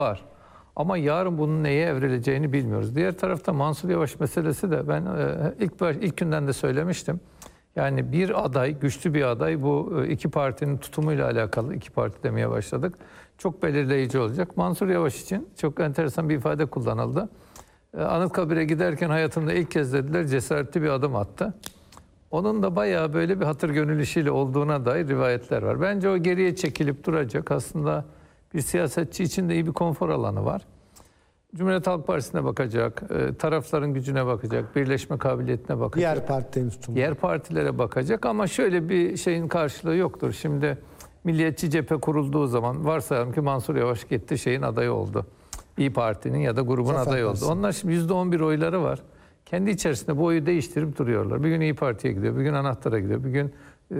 var. Ama yarın bunun neye evrileceğini bilmiyoruz. Diğer tarafta Mansur Yavaş meselesi de ben ilk günden de söylemiştim. Yani bir aday, güçlü bir aday, bu iki partinin tutumuyla alakalı, iki parti demeye başladık. Çok belirleyici olacak. Mansur Yavaş için çok enteresan bir ifade kullanıldı. Anıtkabir'e giderken hayatında ilk kez dediler cesaretli bir adım attı. Onun da bayağı böyle bir hatır gönül işiyle olduğuna dair rivayetler var. Bence o geriye çekilip duracak. Aslında bir siyasetçi için de iyi bir konfor alanı var. Cumhuriyet Halk Partisi'ne bakacak, tarafların gücüne bakacak, birleşme kabiliyetine bakacak. Diğer partilerin tutumu. Diğer partilere bakacak ama şöyle bir şeyin karşılığı yoktur. Şimdi Milliyetçi Cephe kurulduğu zaman varsayalım ki Mansur Yavaş gitti şeyin adayı oldu. İYİ Parti'nin ya da grubun Zafer adayı oldu. Partisi. Onlar şimdi %11 oyları var. Kendi içerisinde bu oyu değiştirip duruyorlar. Bir gün İYİ Parti'ye gidiyor, bir gün Anahtar'a gidiyor, bir gün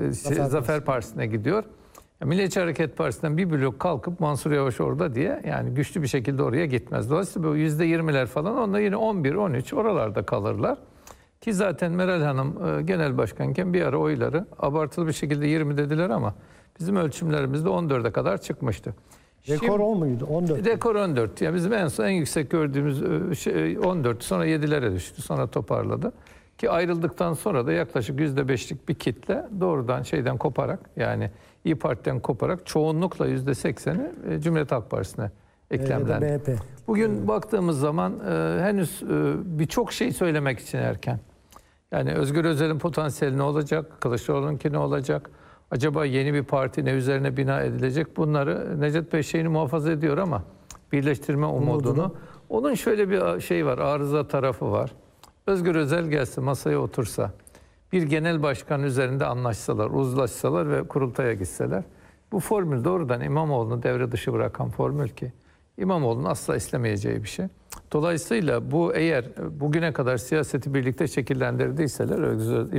Zafer Partisi'ne gidiyor. Milliyetçi Hareket Partisi'nden bir blok kalkıp Mansur Yavaş orada diye yani güçlü bir şekilde oraya gitmez. Dolayısıyla bu %20'ler falan onda yine 11-13 oralarda kalırlar. Ki zaten Meral Hanım genel başkanken bir ara oyları abartılı bir şekilde 20 dediler ama bizim ölçümlerimizde 14'e kadar çıkmıştı. Rekor 10 muydu? 14. Rekor 14. Yani bizim en yüksek gördüğümüz 14. Sonra 7'lere düştü. Sonra toparladı. Ki ayrıldıktan sonra da yaklaşık %5'lik bir kitle doğrudan şeyden koparak yani İYİ Parti'den koparak çoğunlukla %80'i Cumhuriyet Halk Partisi'ne eklemlendi. MHP. Bugün baktığımız zaman henüz birçok şey söylemek için erken. Yani Özgür Özel'in potansiyeli ne olacak? Kılıçdaroğlu'nunki ne olacak? Acaba yeni bir parti ne üzerine bina edilecek? Bunları Necdet Bey şeyini muhafaza ediyor ama birleştirme umudunu. Onun şöyle bir şey var, arıza tarafı var. Özgür Özel gelse masaya otursa, bir genel başkan üzerinde anlaşsalar, uzlaşsalar ve kurultaya gitseler, bu formül doğrudan İmamoğlu'nu devre dışı bırakan formül ki İmamoğlu'nun asla istemeyeceği bir şey. Dolayısıyla bu eğer bugüne kadar siyaseti birlikte şekillendirdiyseler Özgür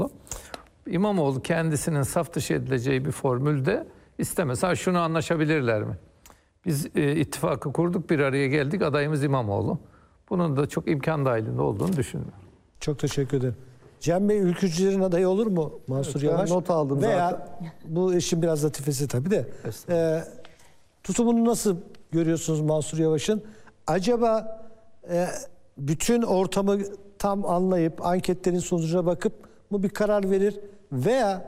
İmamoğlu kendisinin saf dışı edileceği bir formülde istemez. Ha şunu anlaşabilirler mi? Biz ittifakı kurduk, bir araya geldik, adayımız İmamoğlu. Bunun da çok imkan dahilinde olduğunu düşünmüyorum. Çok teşekkür ederim. Cem Bey ülkücülerin adayı olur mu Mansur Yavaş? Not aldım veya zaten. bu işin biraz latifesi tabii de. Tutumunu nasıl görüyorsunuz Mansur Yavaş'ın? Acaba bütün ortamı tam anlayıp anketlerin sonucuna bakıp mı bir karar verir veya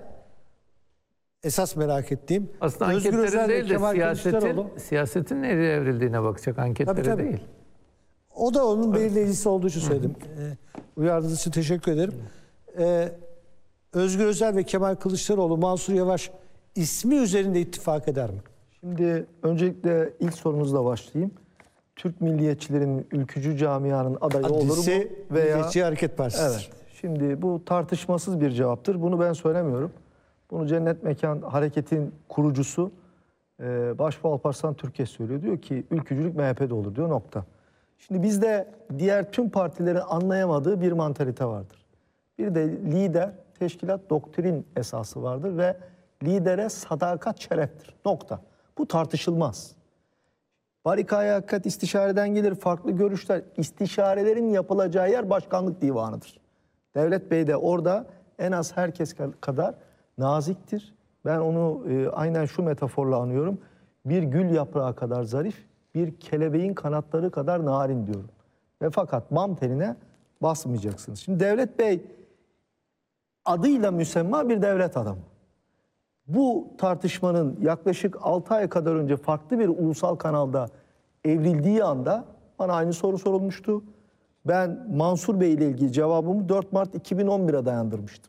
esas merak ettiğim aslında Özgür anketlerin Özel değil ve de Kemal siyasetin nereye evrildiğine bakacak, anketlere Tabii. değil. O da onun belirleyicisi olduğu için söyledim. Uyardığınız için teşekkür ederim. Özgür Özel ve Kemal Kılıçdaroğlu, Mansur Yavaş ismi üzerinde ittifak eder mi? Şimdi öncelikle ilk sorunuzla başlayayım. Türk milliyetçilerin, ülkücü camianın adayı olur mu? Veya Milliyetçi Hareket Partisi. Evet. Şimdi bu tartışmasız bir cevaptır. Bunu ben söylemiyorum. Bunu Cennet Mekan Hareket'in kurucusu Başbuğ Alparslan Türkeş söylüyor. Diyor ki ülkücülük MHP'de olur diyor, nokta. Şimdi bizde diğer tüm partilerin anlayamadığı bir mantalite vardır. Bir de lider, teşkilat, doktrin esası vardır ve lidere sadakat şereftir. Nokta. Bu tartışılmaz. Barikaya hakikat istişareden gelir, farklı görüşler. İstişarelerin yapılacağı yer başkanlık divanıdır. Devlet Bey de orada en az herkes kadar naziktir. Ben onu aynen şu metaforla anıyorum. Bir gül yaprağı kadar zarif, bir kelebeğin kanatları kadar narin diyorum. Ve fakat mam teline basmayacaksınız. Şimdi Devlet Bey adıyla müsemma bir devlet adamı. Bu tartışmanın yaklaşık 6 ay kadar önce farklı bir ulusal kanalda evrildiği anda bana aynı soru sorulmuştu. Ben Mansur Bey ile ilgili cevabımı 4 Mart 2011'e dayandırmıştım.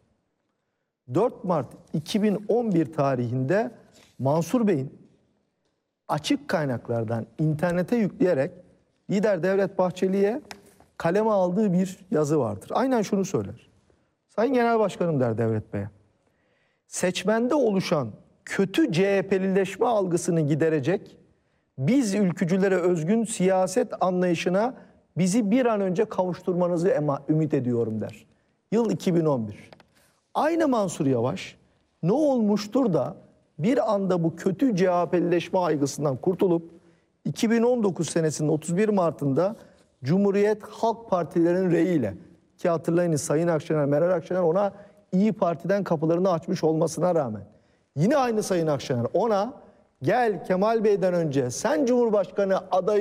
4 Mart 2011 tarihinde Mansur Bey'in açık kaynaklardan internete yükleyerek lider Devlet Bahçeli'ye kaleme aldığı bir yazı vardır. Aynen şunu söyler. Sayın Genel Başkanım der Devlet Bey'e. Seçmende oluşan kötü CHP'lileşme algısını giderecek, biz ülkücülere özgün siyaset anlayışına bizi bir an önce kavuşturmanızı ümit ediyorum der. Yıl 2011. Aynı Mansur Yavaş ne olmuştur da bir anda bu kötü CHP'lileşme algısından kurtulup 2019 senesinin 31 Mart'ında Cumhuriyet Halk Partilerinin reyiyle, ki hatırlayınız Sayın Akşener, Meral Akşener ona İYİ Parti'den kapılarını açmış olmasına rağmen yine aynı Sayın Akşener ona gel Kemal Bey'den önce sen Cumhurbaşkanı adayı